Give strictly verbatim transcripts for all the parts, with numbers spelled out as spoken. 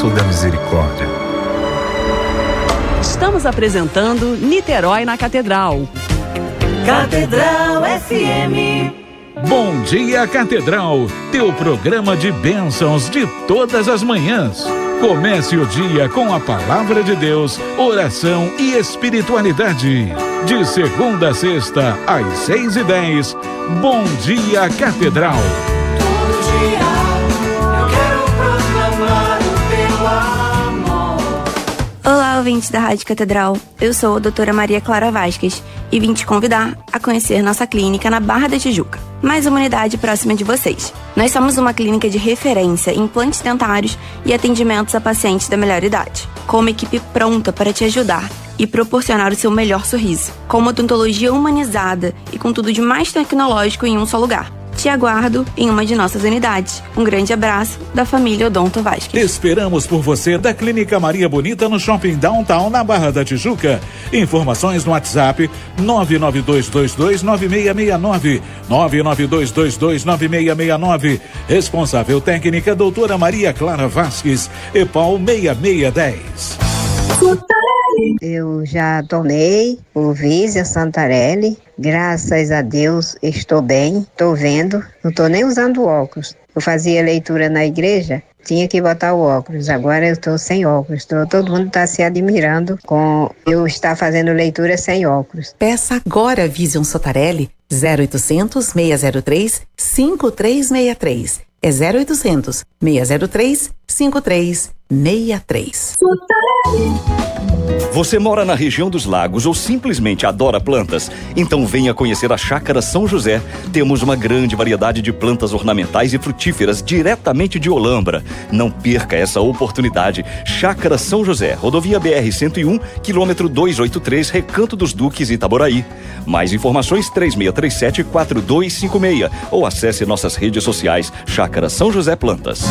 ou da misericórdia? Estamos apresentando Niterói na Catedral. Catedral F M. Bom dia, Catedral, teu programa de bênçãos de todas as manhãs. Comece o dia com a palavra de Deus, oração e espiritualidade. De segunda a sexta, às seis e dez. Bom dia, Catedral. Todo dia eu quero proclamar o teu amor. Olá, ouvintes da Rádio Catedral. Eu sou a doutora Maria Clara Vasquez e vim te convidar a conhecer nossa clínica na Barra da Tijuca. Mais uma unidade próxima de vocês. Nós somos uma clínica de referência em implantes dentários e atendimentos a pacientes da melhor idade, com uma equipe pronta para te ajudar e proporcionar o seu melhor sorriso, com uma odontologia humanizada e com tudo de mais tecnológico em um só lugar. Te aguardo em uma de nossas unidades. Um grande abraço da família Odonto Vasquez. Esperamos por você da Clínica Maria Bonita no Shopping Downtown, na Barra da Tijuca. Informações no WhatsApp nove nove dois dois dois nove seis seis nove, nove nove dois dois dois nove seis seis nove. Responsável técnica doutora Maria Clara Vasquez, EPAL seis seis um zero. Eu já tomei o Vizia Santarelli, graças a Deus estou bem, estou vendo, não estou nem usando óculos. Eu fazia leitura na igreja, tinha que botar o óculos, agora eu estou sem óculos, tô, todo mundo está se admirando com eu estar fazendo leitura sem óculos. Peça agora Vision Santarelli, zero oitocentos, seis zero três, cinco três seis três. É zero oitocentos, seis zero três, cinco três seis três. Você mora na região dos lagos ou simplesmente adora plantas? Então venha conhecer a Chácara São José. Temos uma grande variedade de plantas ornamentais e frutíferas diretamente de Olambra. Não perca essa oportunidade. Chácara São José, rodovia B R cento e um, quilômetro duzentos e oitenta e três, Recanto dos Duques, Itaboraí. Mais informações três seis três sete, quatro dois cinco seis ou acesse nossas redes sociais Chácara São José Plantas.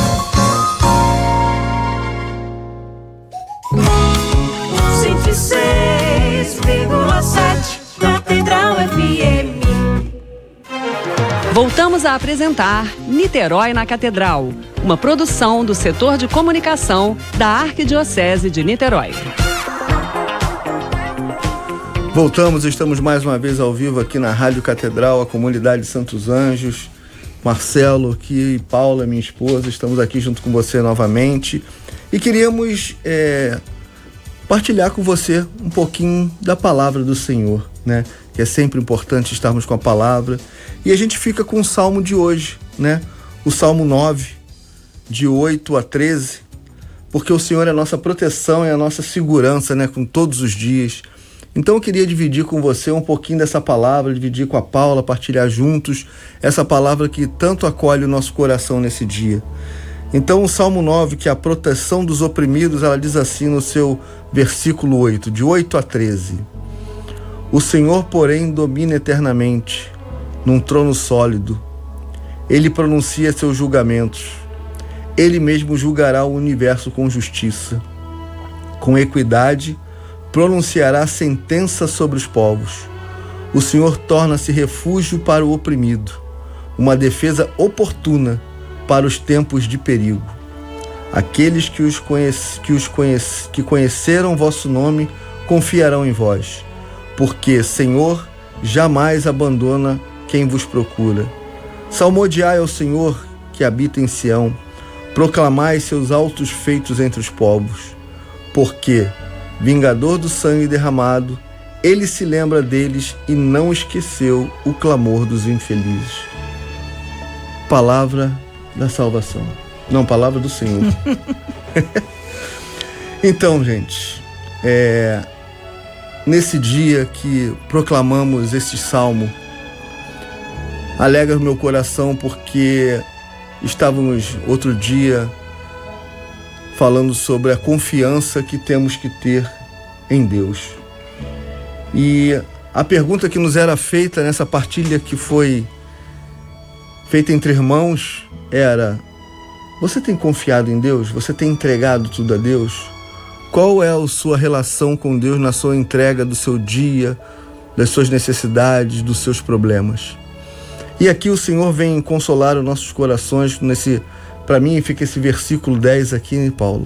cento e seis vírgula sete Catedral F M. Voltamos a apresentar Niterói na Catedral, uma produção do setor de comunicação da Arquidiocese de Niterói. Voltamos, estamos mais uma vez ao vivo aqui na Rádio Catedral, a comunidade Santos Anjos. Marcelo aqui e Paula, minha esposa, estamos aqui junto com você novamente e queríamos é, partilhar com você um pouquinho da palavra do Senhor, né? Que é sempre importante estarmos com a palavra. E a gente fica com o Salmo de hoje, né? O Salmo nove, de oito a treze, porque o Senhor é a nossa proteção, é a nossa segurança, né? Com todos os dias. Então eu queria dividir com você um pouquinho dessa palavra, dividir com a Paula, partilhar juntos essa palavra que tanto acolhe o nosso coração nesse dia. Então o Salmo nove, que é a proteção dos oprimidos, ela diz assim no seu versículo oito, de oito a treze. O Senhor, porém, domina eternamente, num trono sólido. Ele pronuncia seus julgamentos. Ele mesmo julgará o universo com justiça. Com equidade, pronunciará sentença sobre os povos. O Senhor torna-se refúgio para o oprimido, uma defesa oportuna para os tempos de perigo. Aqueles que os conhece, que os conhece, que conheceram vosso nome confiarão em vós, porque, Senhor, jamais abandona quem vos procura. Salmodiai ao Senhor que habita em Sião, proclamai seus altos feitos entre os povos, porque vingador do sangue derramado, ele se lembra deles e não esqueceu o clamor dos infelizes. Palavra da salvação. Não, palavra do Senhor. Então, gente, é, nesse dia que proclamamos este salmo, alegra o meu coração porque estávamos outro dia falando sobre a confiança que temos que ter em Deus. E a pergunta que nos era feita nessa partilha que foi feita entre irmãos era: você tem confiado em Deus? Você tem entregado tudo a Deus? Qual é a sua relação com Deus na sua entrega do seu dia, das suas necessidades, dos seus problemas? E aqui o Senhor vem consolar os nossos corações nesse... Para mim fica esse versículo dez aqui, Paula.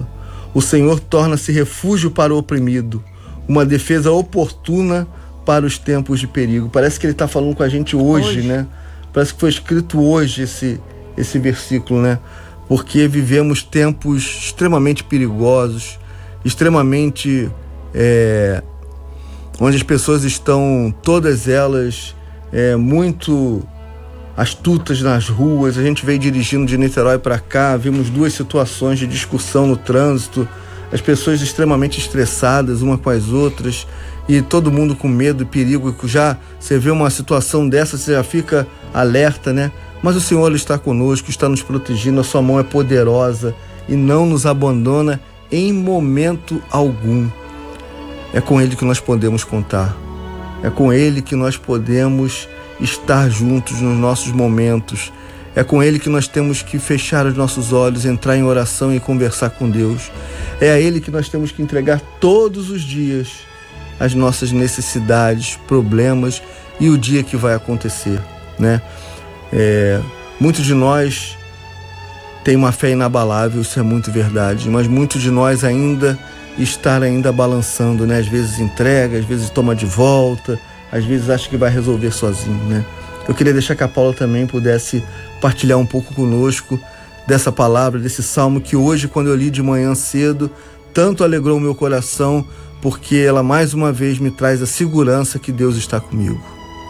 O Senhor torna-se refúgio para o oprimido, uma defesa oportuna para os tempos de perigo. Parece que ele está falando com a gente hoje, hoje, né? Parece que foi escrito hoje esse, esse versículo, né? Porque vivemos tempos extremamente perigosos, extremamente... É, onde as pessoas estão, todas elas, é, muito astutas nas ruas. A gente veio dirigindo de Niterói para cá, vimos duas situações de discussão no trânsito, as pessoas extremamente estressadas uma com as outras e todo mundo com medo e perigo. Já você vê uma situação dessa, você já fica alerta, né? Mas o Senhor está conosco, está nos protegendo, a sua mão é poderosa e não nos abandona em momento algum. É com Ele que nós podemos contar. É com Ele que nós podemos estar juntos nos nossos momentos. É com Ele que nós temos que fechar os nossos olhos, entrar em oração e conversar com Deus. É a Ele que nós temos que entregar todos os dias as nossas necessidades, problemas e o dia que vai acontecer, né? É, muitos de nós têm uma fé inabalável, isso é muito verdade, mas muitos de nós ainda estar ainda balançando, né? Às vezes entrega, às vezes toma de volta, às vezes acha que vai resolver sozinho, né? Eu queria deixar que a Paula também pudesse partilhar um pouco conosco dessa palavra, desse salmo que hoje, quando eu li de manhã cedo, tanto alegrou o meu coração, porque ela mais uma vez me traz a segurança que Deus está comigo.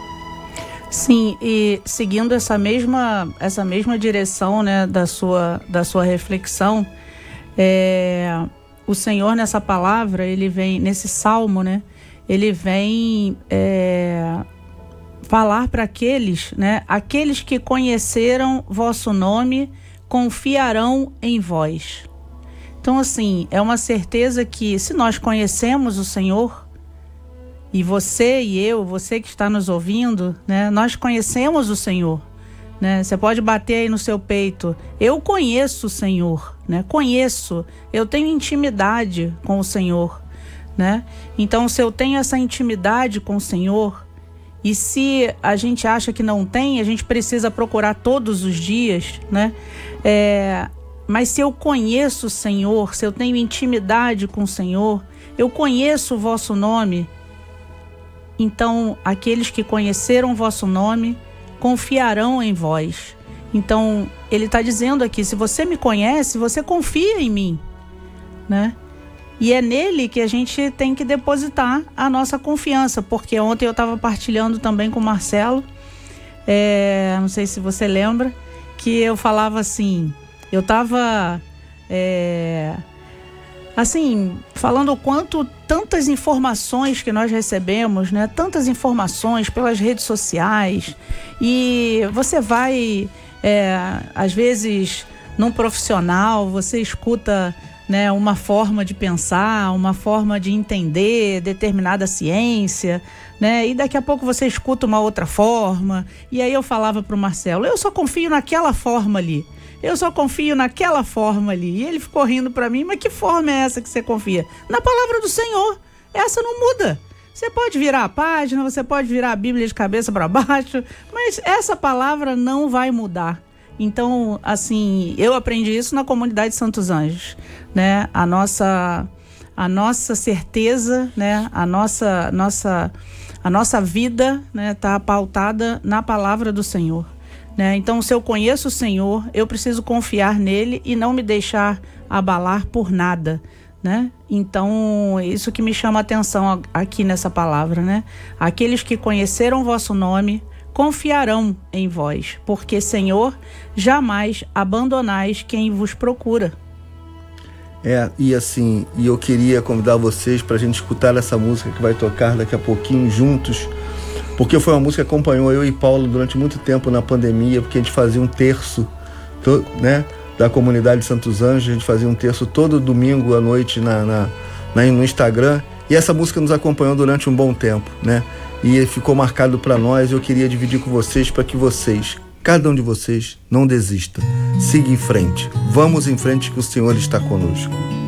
Sim, e seguindo essa mesma, essa mesma direção, né, da sua, da sua reflexão, é... o Senhor nessa palavra, ele vem, nesse salmo, né? Ele vem é, falar para aqueles, né? Aqueles que conheceram vosso nome, confiarão em vós. Então, assim, é uma certeza que se nós conhecemos o Senhor, e você e eu, você que está nos ouvindo, né? Nós conhecemos o Senhor. Né? Você pode bater aí no seu peito. Eu conheço o Senhor, né? Conheço. Eu tenho intimidade com o Senhor, né? Então, se eu tenho essa intimidade com o Senhor, e se a gente acha que não tem, a gente precisa procurar todos os dias, né? É, mas se eu conheço o Senhor, se eu tenho intimidade com o Senhor, eu conheço o vosso nome. Então, aqueles que conheceram o vosso nome confiarão em vós. Então, ele está dizendo aqui, se você me conhece, você confia em mim, né? E é nele que a gente tem que depositar a nossa confiança, porque ontem eu estava partilhando também com o Marcelo, é, não sei se você lembra, que eu falava assim, eu estava... É, assim, falando o quanto tantas informações que nós recebemos, né? Tantas informações pelas redes sociais, e você vai, é, às vezes, num profissional, você escuta, né, uma forma de pensar, uma forma de entender determinada ciência, né? E daqui a pouco você escuta uma outra forma, e aí eu falava para o Marcelo, eu só confio naquela forma ali. Eu só confio naquela forma ali. E ele ficou rindo para mim, mas que forma é essa que você confia? Na palavra do Senhor. Essa não muda. Você pode virar a página, você pode virar a Bíblia de cabeça para baixo, mas essa palavra não vai mudar. Então, assim, eu aprendi isso na comunidade Santos Anjos, né? A nossa, a nossa certeza, né? A nossa, nossa, a nossa vida, né? Tá pautada na palavra do Senhor. Né? Então, se eu conheço o Senhor, eu preciso confiar nele e não me deixar abalar por nada, né? Então, isso que me chama a atenção aqui nessa palavra, né? Aqueles que conheceram o vosso nome, confiarão em vós, porque, Senhor, jamais abandonais quem vos procura. É, e assim, e eu queria convidar vocês para a gente escutar essa música que vai tocar daqui a pouquinho juntos, porque foi uma música que acompanhou eu e Paulo durante muito tempo na pandemia, porque a gente fazia um terço, to, né, da comunidade Santos Anjos, a gente fazia um terço todo domingo à noite na, na, na, no Instagram, e essa música nos acompanhou durante um bom tempo, né, e ficou marcado para nós. Eu queria dividir com vocês para que vocês, cada um de vocês, não desista, siga em frente, vamos em frente que o Senhor está conosco.